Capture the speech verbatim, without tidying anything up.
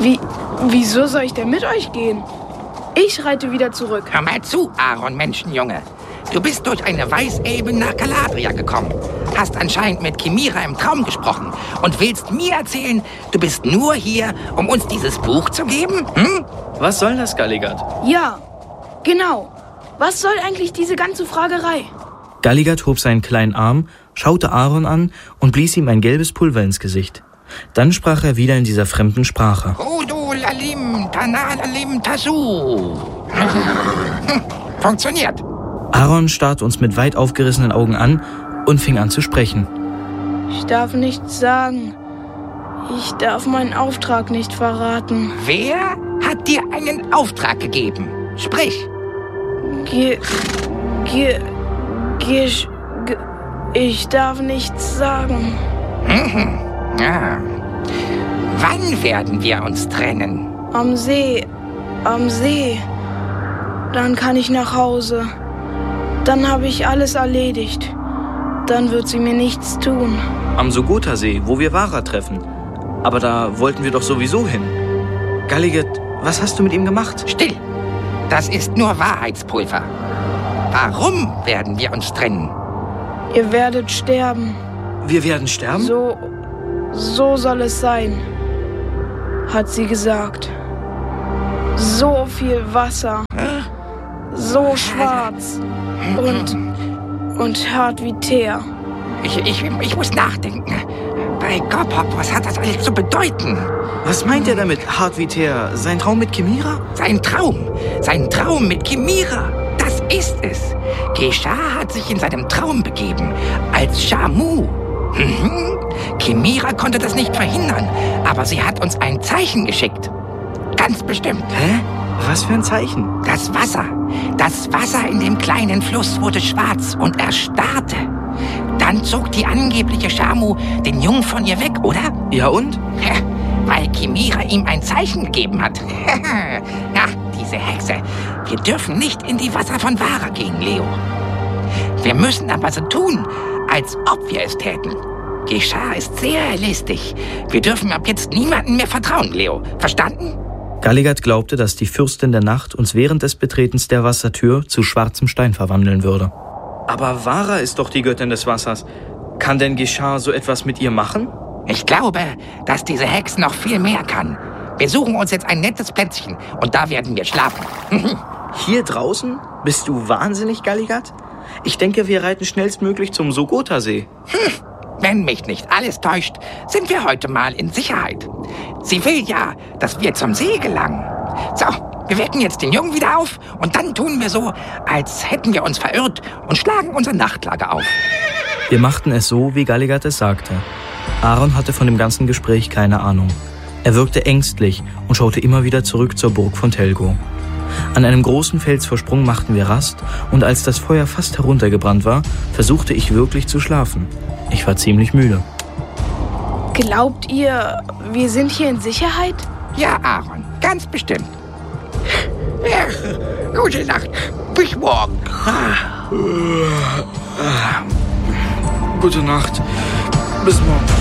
Wie, wieso soll ich denn mit euch gehen? Ich reite wieder zurück. Hör mal zu, Aaron, Menschenjunge. Du bist durch eine Weißelbe nach Calabria gekommen, hast anscheinend mit Chimera im Traum gesprochen und willst mir erzählen, du bist nur hier, um uns dieses Buch zu geben? Hm? Was soll das, Galligat? Ja, genau. Was soll eigentlich diese ganze Fragerei? Galligat hob seinen kleinen Arm, schaute Aaron an und blies ihm ein gelbes Pulver ins Gesicht. Dann sprach er wieder in dieser fremden Sprache. Rodo lalim, tanalalim tasu. Funktioniert. Aaron starrte uns mit weit aufgerissenen Augen an und fing an zu sprechen. Ich darf nichts sagen. Ich darf meinen Auftrag nicht verraten. Wer hat dir einen Auftrag gegeben? Sprich. Ge... Ge... Ge... ge ich darf nichts sagen. Mhm. Ja. Wann werden wir uns trennen? Am See. Am See. Dann kann ich nach Hause. Dann habe ich alles erledigt. Dann wird sie mir nichts tun. Am Sogota-See, wo wir Vara treffen. Aber da wollten wir doch sowieso hin. Galligat, was hast du mit ihm gemacht? Still! Das ist nur Wahrheitspulver. Warum werden wir uns trennen? Ihr werdet sterben. Wir werden sterben? So, so soll es sein, hat sie gesagt. So viel Wasser. So schwarz. Und, und hart wie Teer. Ich, ich, ich muss nachdenken. Bei Gopop, was hat das alles zu bedeuten? Was meint er damit, hart wie Teer? Sein Traum mit Chimera? Sein Traum. Sein Traum mit Chimera. Das ist es. Geshar hat sich in seinem Traum begeben. Als Shamu. Mhm. Chimera konnte das nicht verhindern. Aber sie hat uns ein Zeichen geschickt. Ganz bestimmt. Hä? Was für ein Zeichen? Das Wasser. Das Wasser in dem kleinen Fluss wurde schwarz und erstarrte. Dann zog die angebliche Shamu den Jungen von ihr weg, oder? Ja und? Ja, weil Chimera ihm ein Zeichen gegeben hat. Ja, diese Hexe. Wir dürfen nicht in die Wasser von Vara gehen, Leo. Wir müssen aber so tun, als ob wir es täten. Geshar ist sehr listig. Wir dürfen ab jetzt niemandem mehr vertrauen, Leo. Verstanden? Galligat glaubte, dass die Fürstin der Nacht uns während des Betretens der Wassertür zu schwarzem Stein verwandeln würde. Aber Vara ist doch die Göttin des Wassers. Kann denn Geshar so etwas mit ihr machen? Ich glaube, dass diese Hex noch viel mehr kann. Wir suchen uns jetzt ein nettes Plätzchen und da werden wir schlafen. Hier draußen? Bist du wahnsinnig, Galligat? Ich denke, wir reiten schnellstmöglich zum Sogota-See. Hm. Wenn mich nicht alles täuscht, sind wir heute mal in Sicherheit. Sie will ja, dass wir zum See gelangen. So, wir wecken jetzt den Jungen wieder auf und dann tun wir so, als hätten wir uns verirrt und schlagen unser Nachtlager auf. Wir machten es so, wie Galligat es sagte. Aaron hatte von dem ganzen Gespräch keine Ahnung. Er wirkte ängstlich und schaute immer wieder zurück zur Burg von Telgo. An einem großen Felsvorsprung machten wir Rast und als das Feuer fast heruntergebrannt war, versuchte ich wirklich zu schlafen. Ich war ziemlich müde. Glaubt ihr, wir sind hier in Sicherheit? Ja, Aaron, ganz bestimmt. Ja, gute Nacht. Bis morgen. Gute Nacht. Bis morgen.